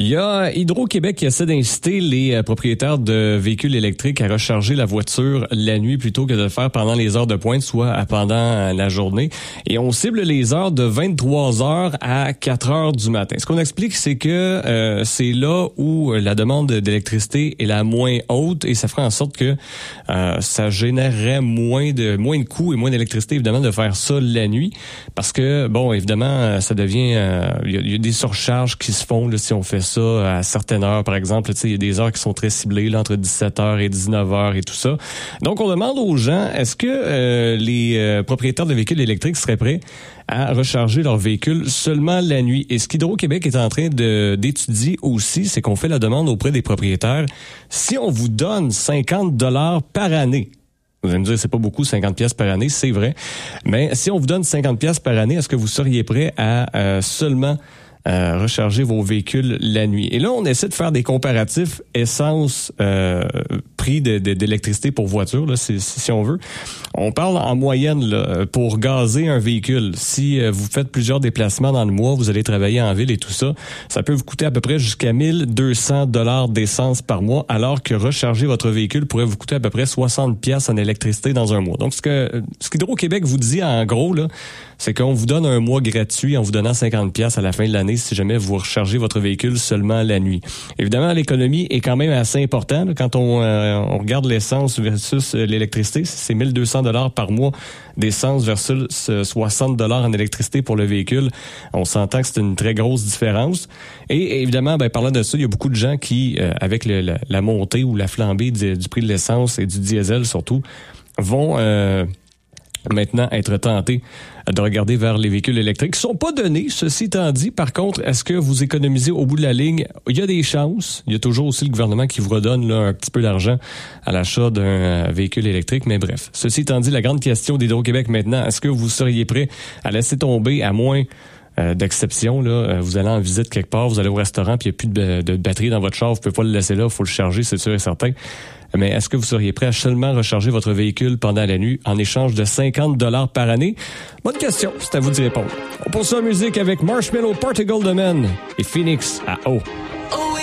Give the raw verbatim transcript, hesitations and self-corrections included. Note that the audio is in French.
Il y a Hydro-Québec qui essaie d'inciter les propriétaires de véhicules électriques à recharger la voiture la nuit plutôt que de le faire pendant les heures de pointe, soit pendant la journée. Et on cible les heures de vingt-trois heures à quatre heures du matin. Ce qu'on explique, c'est que euh, c'est là où la demande d'électricité est la moins haute et ça ferait en sorte que euh, ça générerait moins de moins de coûts et moins d'électricité, évidemment, de faire ça la nuit. Parce que, bon, évidemment, ça devient... Il euh, y, y a des surcharges qui se font là, si on fait ça à certaines heures, par exemple. Il y a des heures qui sont très ciblées, là, entre dix-sept heures et dix-neuf heures et tout ça. Donc, on demande aux gens, est-ce que euh, les euh, propriétaires de véhicules électriques seraient prêts à recharger leur véhicule seulement la nuit? Et ce qu'Hydro-Québec est en train de d'étudier aussi, c'est qu'on fait la demande auprès des propriétaires. Si on vous donne cinquante dollars par année, vous allez me dire, c'est pas beaucoup, cinquante pièces par année, c'est vrai. Mais si on vous donne cinquante pièces par année, est-ce que vous seriez prêt à euh, seulement Euh, recharger vos véhicules la nuit? Et là, on essaie de faire des comparatifs essence euh, prix de, de, d'électricité pour voiture, là, si, si on veut. On parle en moyenne là, pour gazer un véhicule. Si euh, vous faites plusieurs déplacements dans le mois, vous allez travailler en ville et tout ça, ça peut vous coûter à peu près jusqu'à mille deux cents dollars d'essence par mois, alors que recharger votre véhicule pourrait vous coûter à peu près soixante pièces en électricité dans un mois. Donc, ce que ce qu'Hydro-Québec vous dit en gros, là, c'est qu'on vous donne un mois gratuit en vous donnant cinquante pièces à la fin de l'année si jamais vous rechargez votre véhicule seulement la nuit. Évidemment, l'économie est quand même assez importante. Quand on, euh, on regarde l'essence versus l'électricité, c'est mille deux cents dollars par mois d'essence versus soixante dollars en électricité pour le véhicule. On s'entend que c'est une très grosse différence. Et évidemment, ben, parlant de ça, il y a beaucoup de gens qui, euh, avec le, la, la montée ou la flambée du, du prix de l'essence et du diesel surtout, vont... Euh, maintenant être tentés de regarder vers les véhicules électriques. Ils sont pas donnés, ceci étant dit. Par contre, est-ce que vous économisez au bout de la ligne? Il y a des chances. Il y a toujours aussi le gouvernement qui vous redonne là, un petit peu d'argent à l'achat d'un véhicule électrique. Mais bref, ceci étant dit, la grande question d'Hydro-Québec maintenant, est-ce que vous seriez prêt à laisser tomber à moins euh, d'exception? Là, vous allez en visite quelque part, vous allez au restaurant, puis il n'y a plus de, de batterie dans votre char, vous pouvez pas le laisser là, il faut le charger, c'est sûr et certain. Mais est-ce que vous seriez prêt à seulement recharger votre véhicule pendant la nuit en échange de cinquante dollars par année? Bonne question, c'est à vous d'y répondre. On poursuit en musique avec Marshmello, Portugal de Men et Phoenix à O.